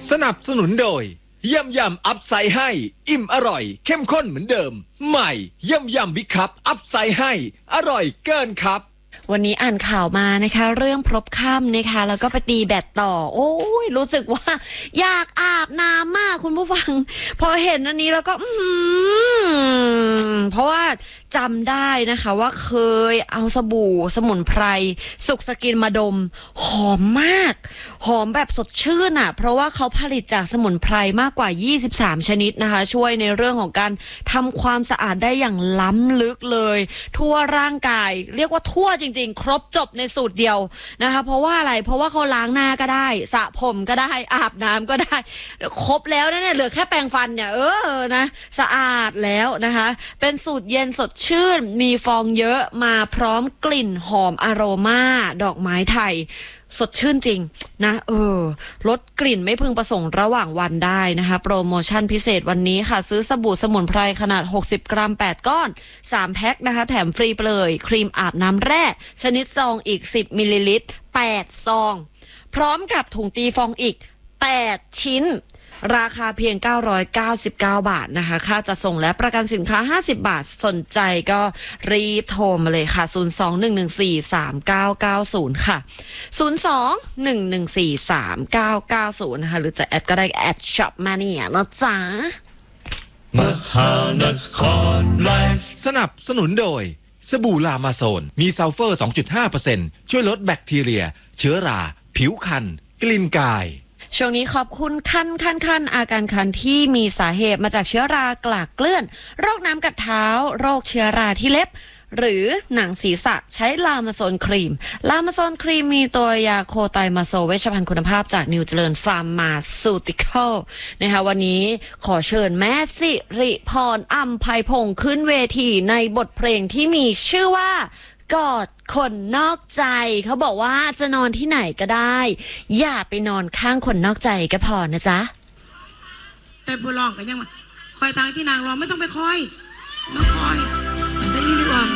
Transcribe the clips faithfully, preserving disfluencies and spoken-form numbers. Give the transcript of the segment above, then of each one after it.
สนับสนุนโดยยำยำอัพไซด์ให้อิ่มอร่อยเข้มข้นเหมือนเดิมใหม่ยำยำบิ๊กคัพอัพไซด์ให้อร่อยเกินครับวันนี้อ่านข่าวมานะคะเรื่องพลบค่ำนะคะแล้วก็ไปตีแบดต่อโอ้ยรู้สึกว่าอยากอาบน้ำมากคุณผู้ฟังพอเห็นอันนี้แล้วก็อืมเพราะว่าจำได้นะคะว่าเคยเอาสบู่สมุนไพรสุกสกินมาดมหอมมากหอมแบบสดชื่นอ่ะเพราะว่าเขาผลิตจากสมุนไพรมากกว่ายี่สิบสามชนิดนะคะช่วยในเรื่องของการทำความสะอาดได้อย่างล้ำลึกเลยทั่วร่างกายเรียกว่าทั่วจริงๆครบจบในสูตรเดียวนะคะเพราะว่าอะไรเพราะว่าเขาล้างหน้าก็ได้สระผมก็ได้อาบน้ำก็ได้ครบแล้วนะเนี่ยเหลือแค่แปรงฟันเนี่ยเออนะสะอาดแล้วนะคะเป็นสูตรเย็นสดชื่นมีฟองเยอะมาพร้อมกลิ่นหอมอโรมาดอกไม้ไทยสดชื่นจริงนะเออลดกลิ่นไม่พึงประสงค์ระหว่างวันได้นะคะโปรโมชั่นพิเศษวันนี้ค่ะซื้อสบู่สมุนไพรขนาดหกสิบกรัมแปดก้อนสามแพ็คนะคะแถมฟรีไปเลยครีมอาบน้ำแร่ชนิดซองอีกสิบมิลลิลิตรแปดซองพร้อมกับถุงตีฟองอีกแปดชิ้นราคาเพียงเก้าร้อยเก้าสิบเก้าบาทนะคะค่าจัดส่งและประกันสินค้าห้าสิบบาทสนใจก็รีบโทรมาเลยค่ะศูนย์ สอง หนึ่ง หนึ่ง สี่ สาม เก้า เก้า ศูนย์ค่ะศูนย์ สอง หนึ่ง หนึ่ง สี่ สาม เก้า เก้า ศูนย์นะคะหรือจะแอดก็ได้แอดช็อปมาเนี่ยนะจ๊ะมหานครไลฟ์สนับสนุนโดยสบู่ลามาโซนมีซัลเฟอร์ สองจุดห้าเปอร์เซ็นต์ ช่วยลดแบคทีเรียเชื้อราผิวคันกลิ่นกายช่วงนี้ขอบคุณคันคันคันอาการคันที่มีสาเหตุมาจากเชื้อรากลากเกลื่อนโรคน้ำกัดเท้าโรคเชื้อราที่เล็บหรือหนังศีรษะใช้ลามาโซนครีมลามาโซนครีมมีตัวยาโคไตมาโซเวชภัณฑ์คุณภาพจากนิวเจริญฟาร์มมาซูติคอลนะคะวันนี้ขอเชิญแม่สิริพรอัมไพพงศ์ขึ้นเวทีในบทเพลงที่มีชื่อว่ากอดคนนอกใจเขาบอกว่าจะนอนที่ไหนก็ได้อย่าไปนอนข้างคนนอกใจก็พอนะจ๊ะแต่ผู้ร้องกันยังมาคอยทางที่นางร้องไม่ต้องไปคอยต้องคอยไปนี่ดีกว่า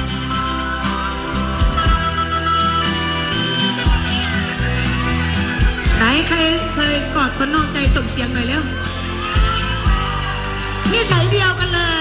ไหนใครเคยกอดคนนอกใจส่งเสียงหน่อยเร็วนิสัยเดียวกันเลย